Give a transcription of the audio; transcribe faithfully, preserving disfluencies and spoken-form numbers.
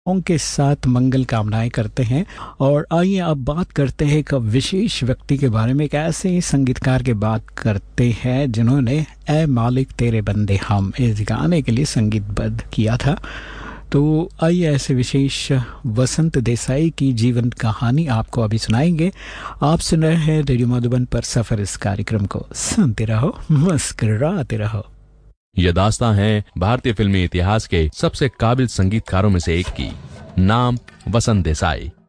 के साथ मंगल कामनाएं करते हैं। और आइए अब बात करते हैं एक विशेष व्यक्ति के बारे में, एक ऐसे संगीतकार की बात करते हैं जिन्होंने ए मालिक तेरे बंदे हम इस गाने के लिए संगीतबद्ध किया था। तो आइए ऐसे विशेष वसंत देसाई की जीवन कहानी आपको अभी सुनाएंगे। आप सुन रहे हैं रेडियो मधुबन पर सफर, इस कार्यक्रम को सुनते रहो, मुस्कुराते रहो। यह दास्तां है भारतीय फिल्मी इतिहास के सबसे काबिल संगीतकारों में से एक की। नाम वसंत देसाई।